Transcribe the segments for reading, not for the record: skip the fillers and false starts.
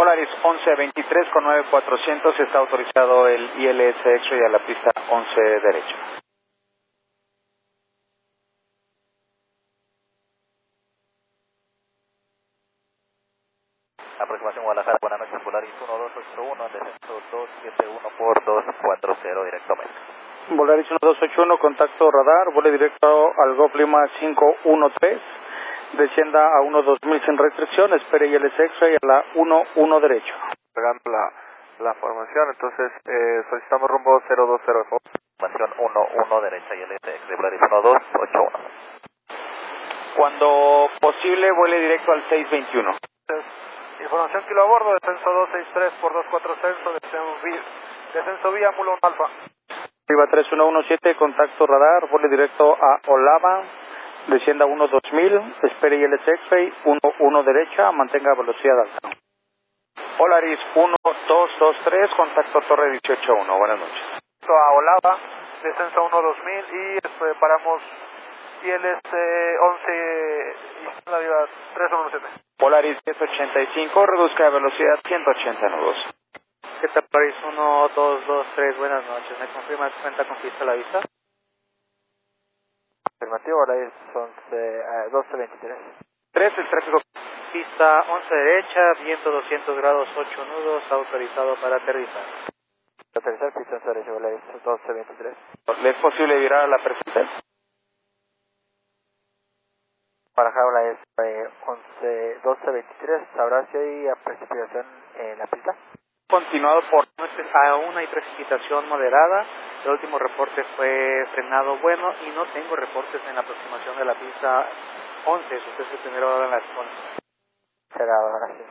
Polaris 1123 con 9400, está autorizado el ILS X-Ray a la pista 11 derecha. Aproximación Guadalajara, buenas noches, Polaris 1281, descenso 271 por 240 directamente. Polaris 1281, contacto radar, vuele directo al Golf Lima 513, descienda a 12000 sin restricción, espere ILS X-Ray a la 11 derecha. Pegando la formación, entonces solicitamos rumbo 020, formación 11 derecha y el de Polaris 1281. Cuando posible, vuele directo al 621. Información kilo a bordo, descenso 263 por 24 descenso vía Mulón Alfa. Arriba 3117, contacto radar, vuele directo a Olava, descienda 12000, espere ILS X-Ray 11 derecha, mantenga velocidad alta. Polaris 1223, contacto Torre 181, buenas noches. A Olava, descenso 12000 y paramos ILS 11 y la viva 3117. Polaris 1085, reduzca de velocidad 180 nudos. ¿Qué tal, Polaris 1223? Buenas noches. ¿Me confirma que cuenta con pista a la vista? Afirmativo, ahora es 1223. 3, el tráfico. Pista 11 derecha, viento 200 grados, 8 nudos, autorizado para aterrizar. Aterrizar, pista 11 derecha, ahora es 1223. ¿Le es posible virar a la presente? Para jaula es 1223, sabrá si hay precipitación en la pista. Continuado por... Aún hay precipitación moderada, el último reporte fue frenado bueno y no tengo reportes en la aproximación de la pista 11, usted es el primero en la zona. Será, gracias.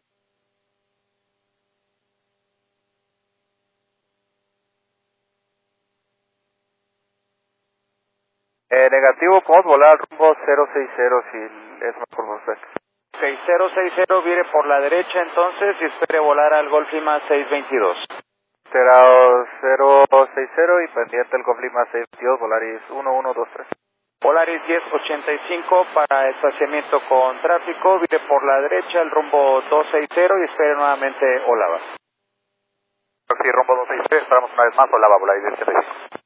Negativo, podemos volar rumbo 060 si es mejor por usted. 6060, vire por la derecha entonces y espere volar al Golf Lima 622. Será 060 y pendiente el Golf Lima 622, Polaris 1123. Polaris 1085 para estacionamiento con tráfico, vire por la derecha el rumbo 260 y espere nuevamente Olava. Sí, rumbo 263, esperamos una vez más Olava, Polaris 1085.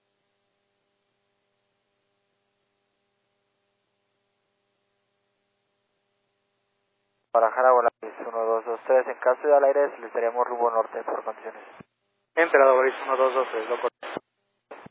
Guadalajara, Polaris 1223, en caso de al aire les daríamos rumbo norte por condiciones. Entrada, Polaris 1223, loco.